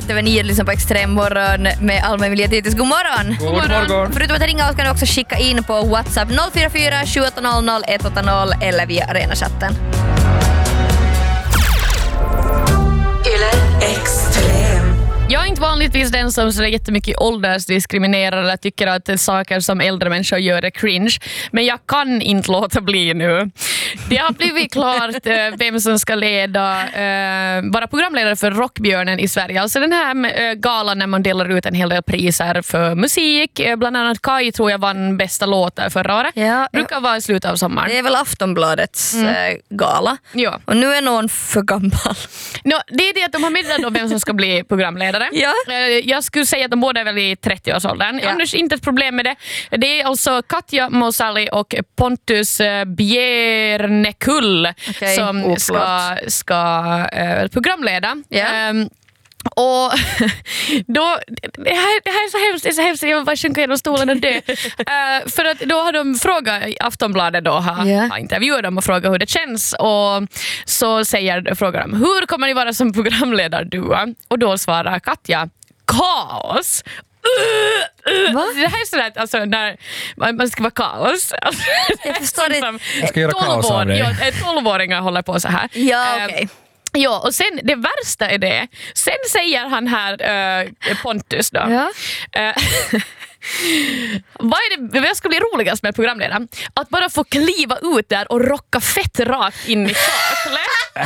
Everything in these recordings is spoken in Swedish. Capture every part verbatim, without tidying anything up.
kvart över nio lyssnar på Extremmorgon med Alma Miljötitis. God morgon! God morgon! Förutom att ringa oss kan du också skicka in på WhatsApp noll fyra fyra sju åtta noll noll ett åtta noll eller via Arena-chatten. Jag är inte vanligtvis den som så jättemycket åldersdiskriminerar eller tycker att saker som äldre människor gör är cringe. Men jag kan inte låta bli nu. Det har blivit klart eh, vem som ska leda, eh, vara programledare för Rockbjörnen i Sverige. Alltså den här eh, galan när man delar ut en hel del priser för musik. Eh, bland annat Kai tror jag vann bästa låtar förra året. Ja, brukar vara i slutet av sommaren. det är väl Aftonbladets mm. eh, gala. Ja. Och nu är någon för gammal. No, det är det att de har meddelat om vem som ska bli programledare. Ja. Jag skulle säga att de båda är väl i trettioårsåldern. Ja. Annars inte ett problem med det. Det är alltså Katja Mosali och Pontus Bjernekull okay. som Oklart. ska, ska uh, programleda. Ja. Um, och då det här, det här är så hemskt, det är så hemskt jag vill bara sjunka genom stolen och dö. uh, för att då har de frågat Aftonbladet då har, yeah. har intervjuat dem och frågat hur det känns och så säger frågar de hur kommer ni vara som programledarduo? Och då svarar Katja kaos. Uh, uh. Alltså, det här är sådär alltså, när man ska vara kaos alltså, jag förstår det. Jag ska göra kaos av dig. Ja, tolvåringar håller på så här. Ja, okej. Okay. Ja, och sen det värsta är det. Sen säger han här uh, Pontus då. Ja. Uh, vad är det vad ska bli roligast med programledaren? Att bara få kliva ut där och rocka fett rakt in i kaklet.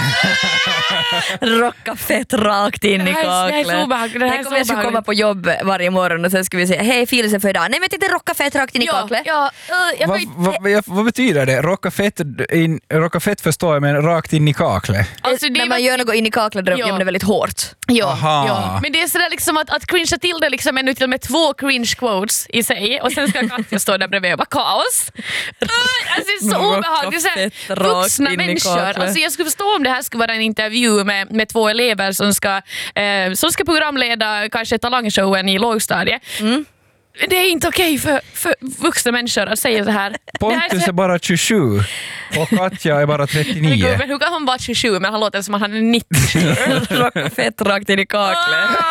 Rocka fett rakt in i kaklet. Det här är så obehagligt. Det här är så kommer jag ska komma på jobb varje morgon och sen ska vi säga hej filsen för idag. Nej men inte rocka fett rakt in i ja, kaklet. Ja, uh, jag Va, va, va, vad betyder det? Rocka fett, in, rocka fett förstår jag, men rakt in i kaklet. Alltså, det när var... man gör något in i kaklet då ja. gör man det väldigt hårt. Ja, Aha. ja. Men det är sådär liksom att, att cringea till det liksom ännu till med två cringe quotes i sig och sen ska Katja stå där bredvid och bara kaos. Uh, alltså det är så obehagligt. Det är vuxna människor. Alltså jag skulle förstå om det här skulle vara en intervju med, med två elever som ska, eh, som ska programleda kanske talangshowen i lågstadiet. Mm. Det är inte okej för, för vuxna människor att säga så här. Pontus är, är bara tjugosju och Katja är bara trettionio. Men hur kan han vara tjugosju men han låter som att han är nittio? Rocka fett rakt in i kaklet.